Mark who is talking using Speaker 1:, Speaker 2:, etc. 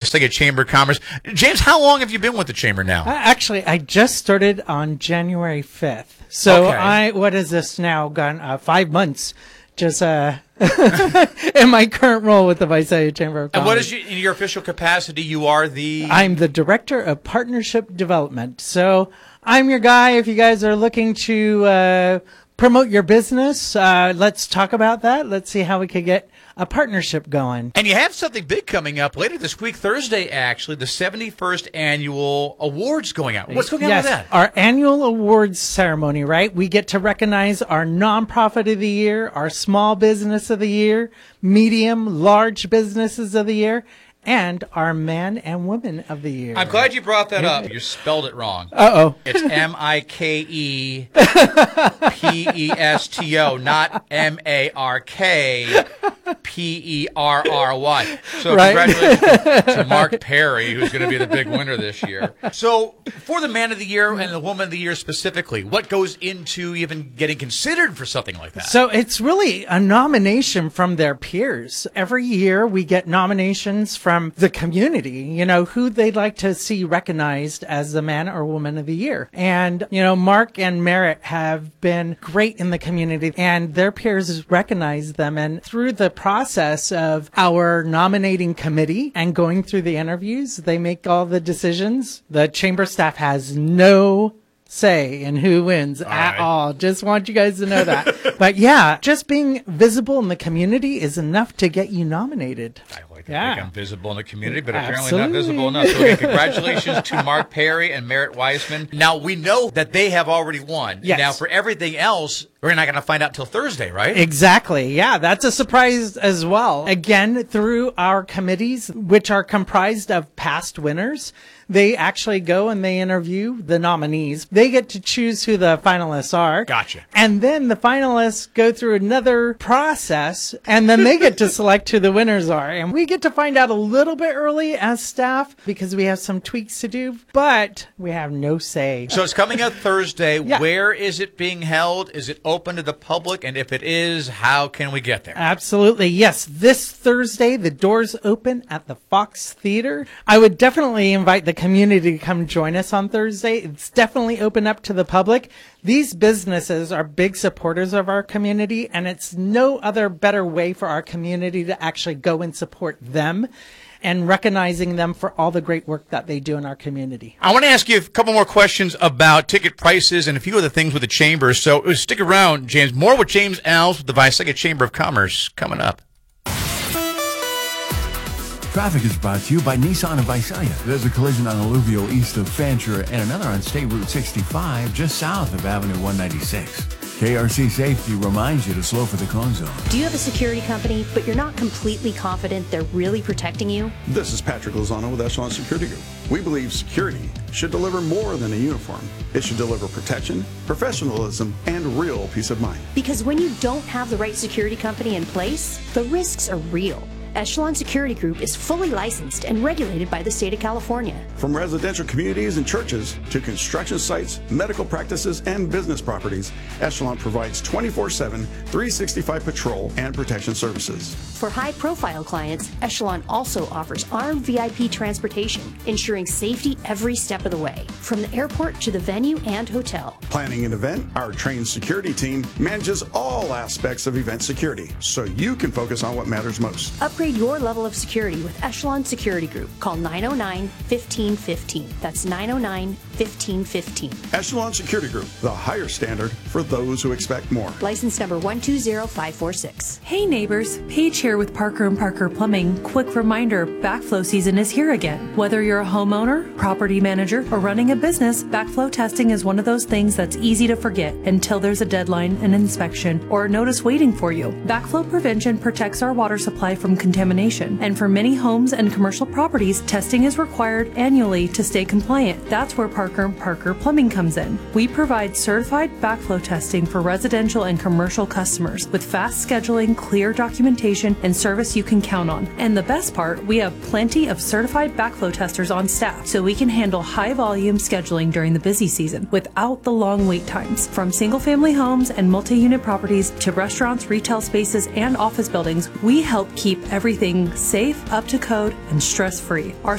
Speaker 1: Visalia Chamber of Commerce. James, how long have you been with the Chamber now?
Speaker 2: Actually, I just started on January 5th. So
Speaker 1: Okay.
Speaker 2: what is this now? Gone 5 months. Just in my current role with the Visalia Chamber of Commerce.
Speaker 1: And what is in your official capacity? You are the...
Speaker 2: I'm the Director of Partnership Development. So I'm your guy if you guys are looking to promote your business. Let's talk about that. Let's see how we could get a partnership going.
Speaker 1: And you have something big coming up later this week, Thursday, actually, the 71st Annual Awards going out. What's going on with that?
Speaker 2: Our annual awards ceremony, right? We get to recognize our nonprofit of the year, our small business of the year, medium, large businesses of the year, and our man and woman of the year.
Speaker 1: I'm glad you brought that up. You spelled it wrong.
Speaker 2: Uh-oh.
Speaker 1: It's Mikepesto, not Markperry. So congratulations to Mark Perry, who's going to be the big winner this year. So for the man of the year and the woman of the year specifically, what goes into even getting considered for something like that?
Speaker 2: So it's really a nomination from their peers. Every year we get nominations from the community, you know, who they'd like to see recognized as the man or woman of the year. And, you know, Mark and Merritt have been great in the community and their peers recognize them. And through the process of our nominating committee and going through the interviews, they make all the decisions. The chamber staff has no say in who wins all. Just want you guys to know that. But yeah, just being visible in the community is enough to get you nominated.
Speaker 1: I like to think I'm visible in the community, but apparently
Speaker 2: Absolutely.
Speaker 1: not visible enough. So again, congratulations to Mark Perry and Merritt Weissman. Now, we know that they have already won.
Speaker 2: Yes.
Speaker 1: Now, for everything else, we're not going to find out till Thursday, right?
Speaker 2: Exactly. Yeah, that's a surprise as well. Again, through our committees, which are comprised of past winners, they actually go and they interview the nominees. They get to choose who the finalists are.
Speaker 1: Gotcha.
Speaker 2: And then the finalists go through another process, and then they get to select who the winners are. And we get to find out a little bit early as staff because we have some tweaks to do, but we have no say.
Speaker 1: So it's coming up Thursday.
Speaker 2: Yeah.
Speaker 1: Where is it being held? Is it open to the public? And if it is, how can we get there?
Speaker 2: Absolutely. Yes. This Thursday, the doors open at the Fox Theater. I would definitely invite the community to come join us on Thursday. It's definitely open up to the public. These businesses are big supporters of our community, and it's no other better way for our community to actually go and support them and recognizing them for all the great work that they do in our community.
Speaker 1: I want to ask you a couple more questions about ticket prices and a few other things with the Chamber. So stick around, James. More with James Alves with the Visalia Chamber of Commerce coming up.
Speaker 3: Traffic is brought to you by Nissan of Visalia. There's a collision on Alluvial east of Fancher and another on State Route 65 just south of Avenue 196. KRC Safety reminds you to slow for the cone zone.
Speaker 4: Do you have a security company, but you're not completely confident they're really protecting you?
Speaker 5: This is Patrick Lozano with Echelon Security Group. We believe security should deliver more than a uniform. It should deliver protection, professionalism, and real peace of mind.
Speaker 4: Because when you don't have the right security company in place, the risks are real. Echelon Security Group is fully licensed and regulated by the state of California.
Speaker 5: From residential communities and churches to construction sites, medical practices, and business properties, Echelon provides 24/7, 365 patrol and protection services.
Speaker 4: For high-profile clients, Echelon also offers armed VIP transportation, ensuring safety every step of the way, from the airport to the venue and hotel.
Speaker 5: Planning an event, our trained security team manages all aspects of event security, so you can focus on what matters most.
Speaker 4: Upgrade your level of security with Echelon Security Group. Call 909-1515. That's 909-1515.
Speaker 5: Echelon Security Group, the higher standard for those who expect more.
Speaker 4: License number 120546.
Speaker 6: Hey neighbors, Paige here with Parker & Parker Plumbing. Quick reminder, backflow season is here again. Whether you're a homeowner, property manager, or running a business, backflow testing is one of those things that's easy to forget until there's a deadline, an inspection, or a notice waiting for you. Backflow prevention protects our water supply from contamination, and for many homes and commercial properties, testing is required annually to stay compliant. That's where Parker & Parker Plumbing comes in. We provide certified backflow testing for residential and commercial customers with fast scheduling, clear documentation, and service you can count on. And the best part, we have plenty of certified backflow testers on staff, so we can handle high volume scheduling during the busy season without the long wait times. From single family homes and multi-unit properties to restaurants, retail spaces, and office buildings, we help keep everything safe, up to code, and stress-free. Our